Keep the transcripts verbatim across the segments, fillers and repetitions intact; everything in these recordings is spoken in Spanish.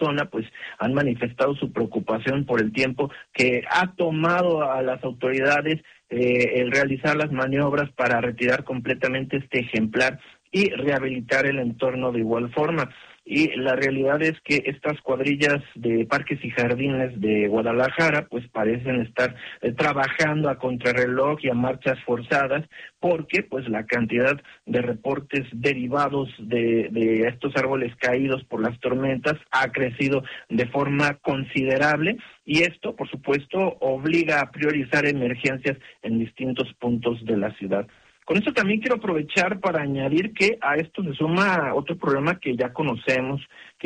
zona pues han manifestado su preocupación por el tiempo que ha tomado a las autoridades eh, el realizar las maniobras para retirar completamente este ejemplar y rehabilitar el entorno de igual forma. Y la realidad es que estas cuadrillas de parques y jardines de Guadalajara pues parecen estar eh, trabajando a contrarreloj y a marchas forzadas, porque pues la cantidad de reportes derivados de, de estos árboles caídos por las tormentas ha crecido de forma considerable, y esto por supuesto obliga a priorizar emergencias en distintos puntos de la ciudad. Con esto también quiero aprovechar para añadir que a esto se suma otro problema que ya conocemos,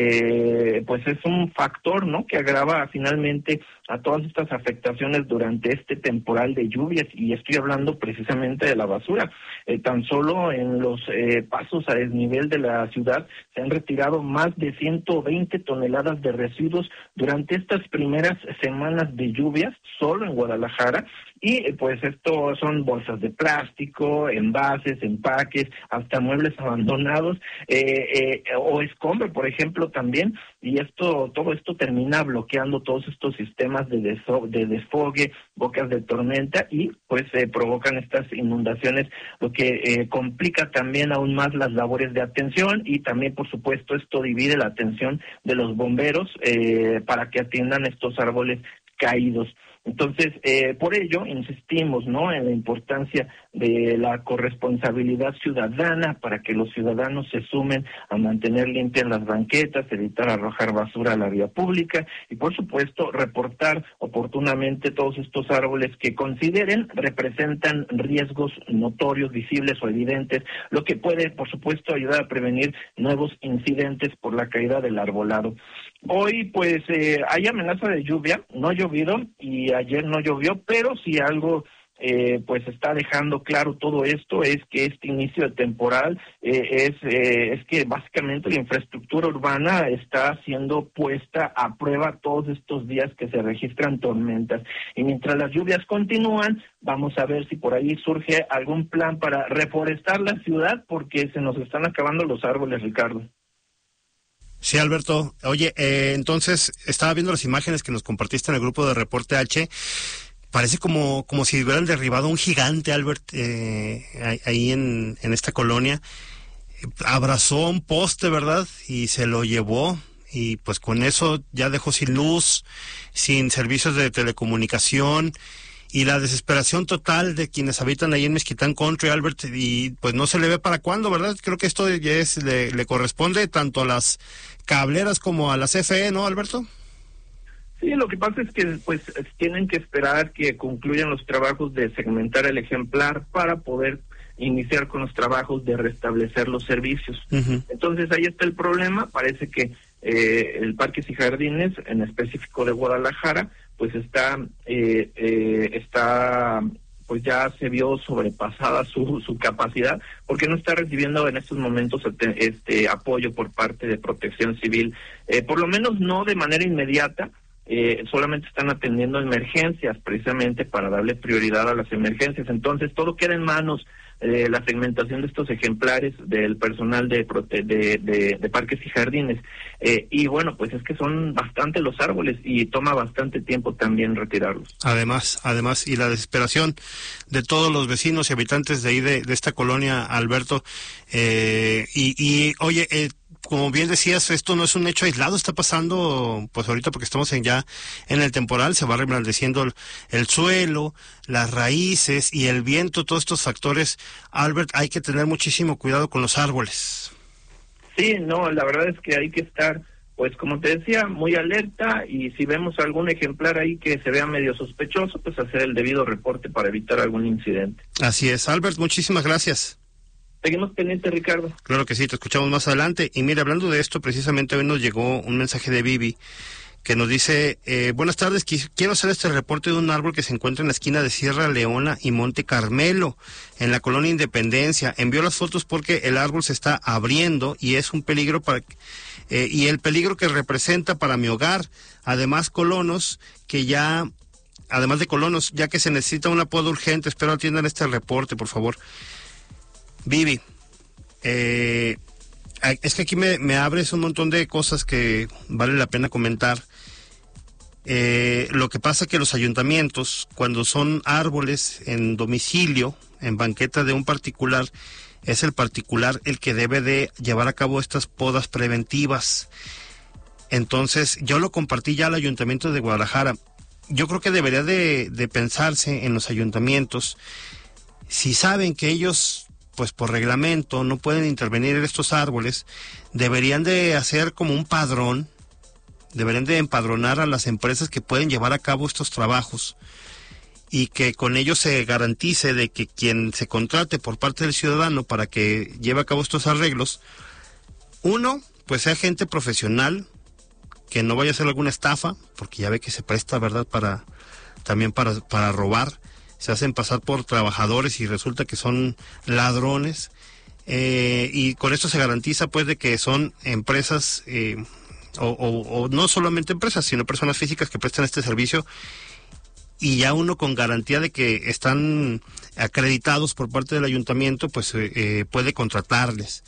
que pues es un factor, ¿no?, que agrava finalmente a todas estas afectaciones durante este temporal de lluvias, y estoy hablando precisamente de la basura. Eh, tan solo en los eh, pasos a desnivel de la ciudad se han retirado más de ciento veinte toneladas de residuos durante estas primeras semanas de lluvias, solo en Guadalajara, y eh, pues esto son bolsas de plástico, envases, empaques, hasta muebles abandonados, eh, eh, o escombro, por ejemplo, también, y esto, todo esto termina bloqueando todos estos sistemas de, deso, de desfogue, bocas de tormenta, y pues eh, provocan estas inundaciones, lo que eh, complica también aún más las labores de atención, y también por supuesto esto divide la atención de los bomberos eh, para que atiendan estos árboles caídos. Entonces, eh, por ello, insistimos, ¿no?, en la importancia de la corresponsabilidad ciudadana para que los ciudadanos se sumen a mantener limpias las banquetas, evitar arrojar basura a la vía pública y, por supuesto, reportar oportunamente todos estos árboles que consideren representan riesgos notorios, visibles o evidentes, lo que puede, por supuesto, ayudar a prevenir nuevos incidentes por la caída del arbolado. Hoy, pues, eh, hay amenaza de lluvia, no ha llovido y ayer no llovió, pero si algo eh, pues está dejando claro todo esto es que este inicio de temporal eh, es eh, es que básicamente la infraestructura urbana está siendo puesta a prueba todos estos días que se registran tormentas, y mientras las lluvias continúan, vamos a ver si por ahí surge algún plan para reforestar la ciudad, porque se nos están acabando los árboles, Ricardo. Sí, Alberto. Oye, eh, entonces, estaba viendo las imágenes que nos compartiste en el grupo de Reporte H. Parece como como si hubieran derribado un gigante, Albert, eh, ahí en, en esta colonia. Abrazó un poste, ¿verdad? Y se lo llevó. Y pues con eso ya dejó sin luz, sin servicios de telecomunicación, y la desesperación total de quienes habitan ahí en Mezquitán Country, Albert, y pues no se le ve para cuándo, ¿verdad? Creo que esto ya es, le, le corresponde tanto a las cableras como a la C F E, ¿no, Alberto? Sí, lo que pasa es que pues tienen que esperar que concluyan los trabajos de segmentar el ejemplar para poder iniciar con los trabajos de restablecer los servicios. Uh-huh. Entonces ahí está el problema. Parece que eh, el Parques y Jardines, en específico de Guadalajara, pues está eh, eh, está pues ya se vio sobrepasada su su capacidad, porque no está recibiendo en estos momentos este, este apoyo por parte de Protección Civil, eh, por lo menos no de manera inmediata. Eh, solamente están atendiendo emergencias, precisamente para darle prioridad a las emergencias. Entonces todo queda en manos de eh, la segmentación de estos ejemplares del personal de prote de, de, de Parques y Jardines. Eh, y bueno, pues es que son bastante los árboles y toma bastante tiempo también retirarlos. Además, además, y la desesperación de todos los vecinos y habitantes de ahí de, de esta colonia, Alberto. Eh, y, y, oye, eh, como bien decías, esto no es un hecho aislado, está pasando pues ahorita porque estamos en ya en el temporal, se va reblandeciendo el, el suelo, las raíces y el viento, todos estos factores. Albert, hay que tener muchísimo cuidado con los árboles. Sí, no, la verdad es que hay que estar, pues como te decía, muy alerta, y si vemos algún ejemplar ahí que se vea medio sospechoso, pues hacer el debido reporte para evitar algún incidente. Así es, Albert, muchísimas gracias. Seguimos pendientes, Ricardo. Claro que sí, te escuchamos más adelante. Y mira, hablando de esto, precisamente hoy nos llegó un mensaje de Vivi que nos dice, eh, buenas tardes, quiero hacer este reporte de un árbol que se encuentra en la esquina de Sierra Leona y Monte Carmelo, en la colonia Independencia. Envió las fotos porque el árbol se está abriendo y es un peligro para eh, y el peligro que representa para mi hogar. Además, colonos que ya, además de colonos, ya que se necesita un apoyo urgente, espero atiendan este reporte, por favor. Vivi, eh, es que aquí me, me abres un montón de cosas que vale la pena comentar. Eh, lo que pasa que los ayuntamientos, cuando son árboles en domicilio, en banqueta de un particular, es el particular el que debe de llevar a cabo estas podas preventivas. Entonces, yo lo compartí ya al Ayuntamiento de Guadalajara. Yo creo que debería de, de pensarse en los ayuntamientos, si saben que ellos, pues por reglamento, no pueden intervenir en estos árboles, deberían de hacer como un padrón, deberían de empadronar a las empresas que pueden llevar a cabo estos trabajos y que con ello se garantice de que quien se contrate por parte del ciudadano para que lleve a cabo estos arreglos, uno, pues sea gente profesional, que no vaya a ser alguna estafa, porque ya ve que se presta, ¿verdad?, para también para, para robar, se hacen pasar por trabajadores y resulta que son ladrones, eh, y con esto se garantiza pues de que son empresas, eh, o, o, o no solamente empresas, sino personas físicas que prestan este servicio, y ya uno con garantía de que están acreditados por parte del ayuntamiento, pues eh, eh, puede contratarles.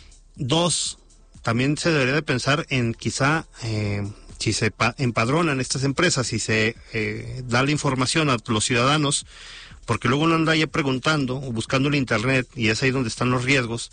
Dos, también se debería de pensar en quizá, eh, si se empadronan estas empresas, si se eh, da la información a los ciudadanos, porque luego uno anda ahí preguntando o buscando en internet, y es ahí donde están los riesgos,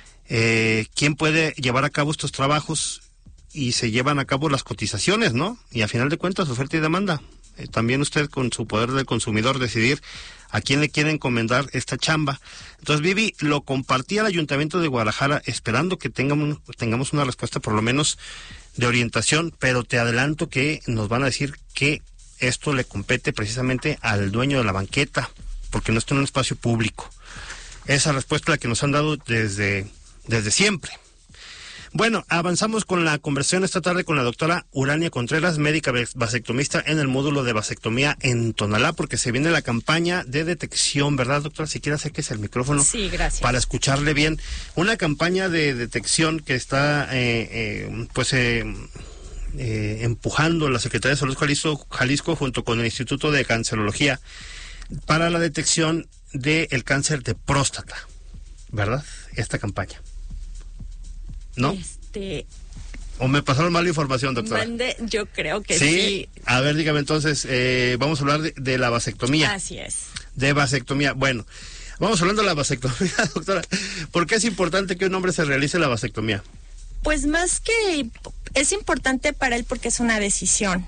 eh, quién puede llevar a cabo estos trabajos, y se llevan a cabo las cotizaciones, ¿no? Y a final de cuentas, oferta y demanda. Eh, también usted con su poder del consumidor decidir a quién le quiere encomendar esta chamba. Entonces, Vivi, lo compartí al Ayuntamiento de Guadalajara esperando que tengamos, tengamos una respuesta por lo menos de orientación, pero te adelanto que nos van a decir que esto le compete precisamente al dueño de la banqueta, porque no está en un espacio público. Esa respuesta es la que nos han dado desde, desde siempre. Bueno, avanzamos con la conversación esta tarde con la doctora Urania Contreras, médica vasectomista en el módulo de vasectomía en Tonalá, porque se viene la campaña de detección, ¿verdad, doctora? Si quiere acerques el micrófono. Sí, gracias. Para escucharle bien. Una campaña de detección que está, eh, eh, pues, eh, eh, empujando la Secretaría de Salud Jalisco, Jalisco junto con el Instituto de Cancerología para la detección del cáncer de próstata, ¿verdad? Esta campaña. ¿No? Este... ¿O me pasaron mala información, doctora? Mande, yo creo que sí. sí. A ver, dígame entonces, eh, vamos a hablar de, de la vasectomía. Así es. De vasectomía. Bueno, vamos hablando de la vasectomía, doctora. ¿Por qué es importante que un hombre se realice la vasectomía? Pues más que es importante para él porque es una decisión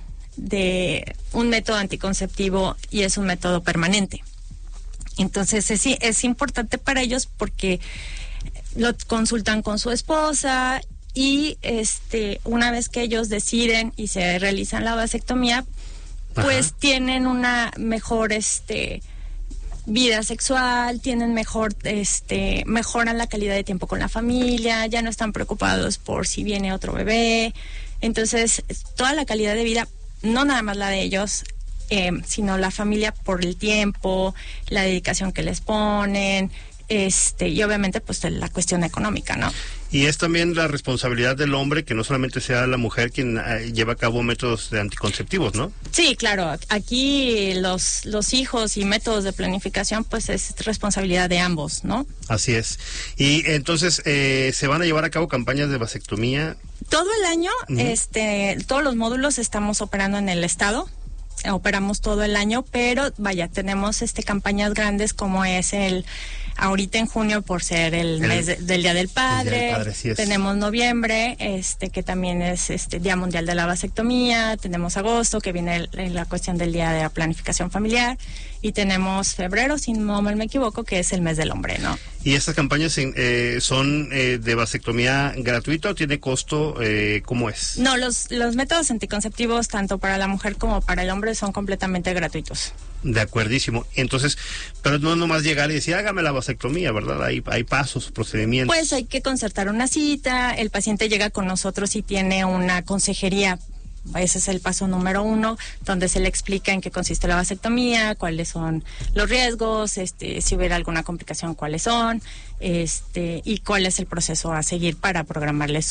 de un método anticonceptivo y es un método permanente. Entonces es, es importante para ellos porque lo consultan con su esposa y este una vez que ellos deciden y se realizan la vasectomía, pues Ajá. tienen una mejor este vida sexual, tienen mejor este mejoran la calidad de tiempo con la familia, ya no están preocupados por si viene otro bebé. Entonces, toda la calidad de vida, no nada más la de ellos, eh, sino la familia por el tiempo, la dedicación que les ponen, este y obviamente pues la cuestión económica, ¿no? Y es también la responsabilidad del hombre que no solamente sea la mujer quien eh, lleva a cabo métodos de anticonceptivos, ¿no? Sí, claro. Aquí los los hijos y métodos de planificación pues es responsabilidad de ambos, ¿no? Así es. Y entonces eh, se van a llevar a cabo campañas de vasectomía todo el año. Uh-huh. Este, todos los módulos estamos operando en el estado. Operamos todo el año, pero vaya, tenemos este campañas grandes como es el ahorita en junio por ser el, el mes de, del Día del Padre, Día del Padre sí es. Tenemos noviembre, este que también es este Día Mundial de la Vasectomía, tenemos agosto que viene el, la cuestión del Día de la Planificación Familiar y tenemos febrero, si no mal me equivoco, que es el mes del hombre, ¿no? ¿Y estas campañas eh, son eh, de vasectomía gratuita o tiene costo? Eh, ¿Cómo es? No, los, los métodos anticonceptivos tanto para la mujer como para el hombre son completamente gratuitos. De acuerdísimo. Entonces, pero no nomás llegar y decir, hágame la vasectomía, ¿verdad? Hay, hay pasos, procedimientos. Pues hay que concertar una cita, el paciente llega con nosotros y tiene una consejería. Ese es el paso número uno, donde se le explica en qué consiste la vasectomía, cuáles son los riesgos, este, si hubiera alguna complicación, cuáles son, este, y cuál es el proceso a seguir para programarle su,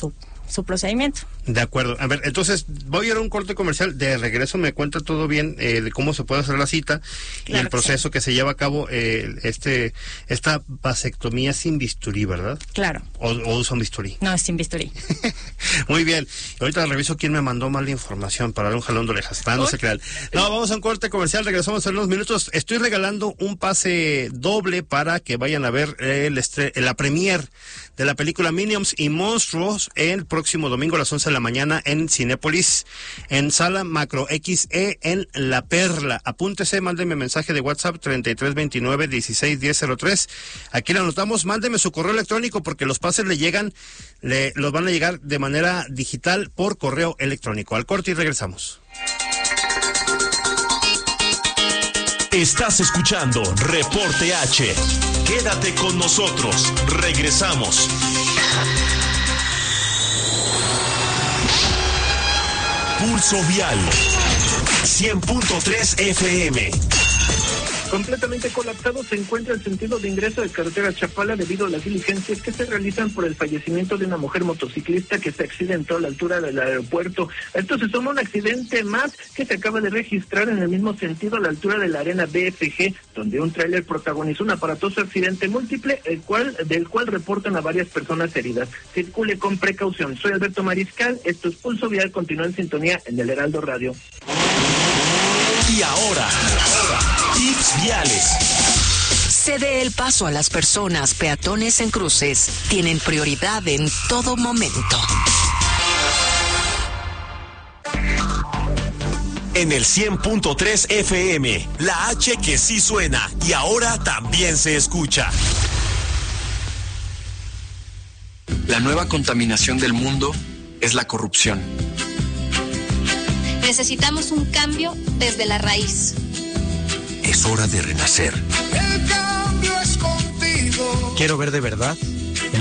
su procedimiento. De acuerdo. A ver, entonces voy a ir a un corte comercial. De regreso me cuenta todo bien eh, de cómo se puede hacer la cita Claro y el que proceso sí. que se lleva a cabo eh, este esta vasectomía sin bisturí, ¿verdad? Claro. O, o usan bisturí. No, es sin bisturí. Muy bien. Ahorita reviso quién me mandó mal la información para dar un jalón de orejas. Ah, no se crean. No, vamos a un corte comercial. Regresamos en unos minutos. Estoy regalando un pase doble para que vayan a ver el estre la premier de la película Minions y Monstruos el próximo domingo a las once de la mañana en Cinépolis, en Sala Macro X E en La Perla. Apúntese, mándeme mensaje de WhatsApp treinta y tres veintinueve dieciséis diez cero tres. Aquí lo anotamos, mándeme su correo electrónico porque los pases le llegan, le los van a llegar de manera digital por correo electrónico. Al corte y regresamos. Estás escuchando Reporte H. Quédate con nosotros. Regresamos. Pulso Vial. cien punto tres F M. Completamente colapsado se encuentra el sentido de ingreso de carretera Chapala debido a las diligencias que se realizan por el fallecimiento de una mujer motociclista que se accidentó a la altura del aeropuerto. Esto se suma un accidente más que se acaba de registrar en el mismo sentido a la altura de la Arena B F G, donde un tráiler protagonizó un aparatoso accidente múltiple, el cual del cual reportan a varias personas heridas. Circule con precaución. Soy Alberto Mariscal, esto es Pulso Vial, continúa en sintonía en el Heraldo Radio. Y ahora, tips viales. Cede el paso a las personas peatones en cruces. Tienen prioridad en todo momento. En el cien punto tres F M, la H que sí suena y ahora también se escucha. La nueva contaminación del mundo es la corrupción. Necesitamos un cambio desde la raíz. Es hora de renacer. El cambio es contigo. Quiero ver de verdad